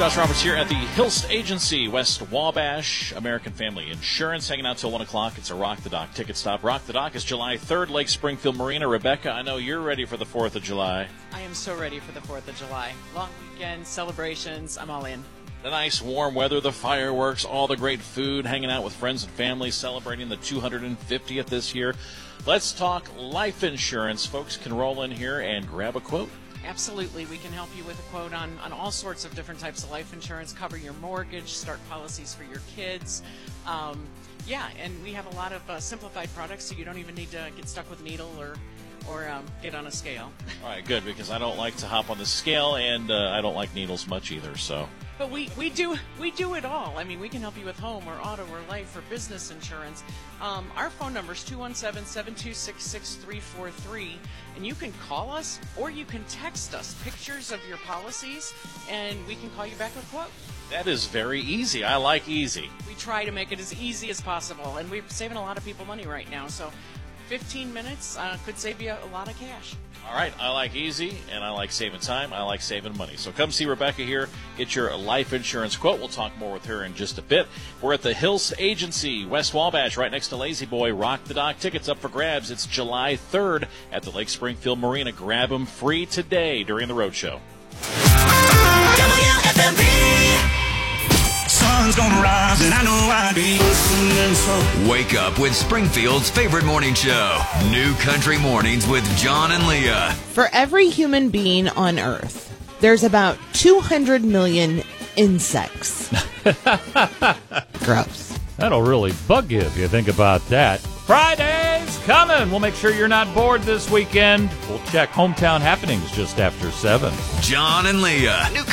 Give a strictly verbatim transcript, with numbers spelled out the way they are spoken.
Josh Roberts here at the Hilst Agency, West Wabash, American Family Insurance, hanging out till one o'clock. It's a Rock the Dock ticket stop. Rock the Dock is July third, Lake Springfield Marina. Rebecca, I know you're ready for the fourth of July. I am so ready for the fourth of July. Long weekend, celebrations, I'm all in. The nice warm weather, the fireworks, all the great food, hanging out with friends and family, celebrating the two hundred fiftieth this year. Let's talk life insurance. Folks can roll in here and grab a quote. Absolutely. We can help you with a quote on, on all sorts of different types of life insurance, cover your mortgage, start policies for your kids. Um, yeah, and we have a lot of uh, simplified products, so you don't even need to get stuck with needle or or um, get on a scale. All right, good, because I don't like to hop on the scale, and uh, I don't like needles much either, so... But we, we do we do it all. I mean, we can help you with home or auto or life or business insurance. Um, our phone number is two one seven, seven two six, six three four three, and you can call us or you can text us pictures of your policies, and we can call you back with a quote. That is very easy. I like easy. We try to make it as easy as possible, and we're saving a lot of people money right now, so fifteen minutes uh, could save you a lot of cash. All right, I like easy, and I like saving time. I like saving money. So come see Rebecca here. Get your life insurance quote. We'll talk more with her in just a bit. We're at the Hills Agency, West Wabash, right next to Lazy Boy. Rock the Dock tickets up for grabs. It's July third at the Lake Springfield Marina. Grab them free today during the road show. W F M P. Sun's gonna rise, and I know I'd be listening, so wake up with Springfield's favorite morning show, New Country Mornings with John and Leah. For every human being on Earth, there's about two hundred million insects. Gross. That'll really bug you if you think about that. Friday's coming. We'll make sure you're not bored this weekend. We'll check hometown happenings just after seven. John and Leah. New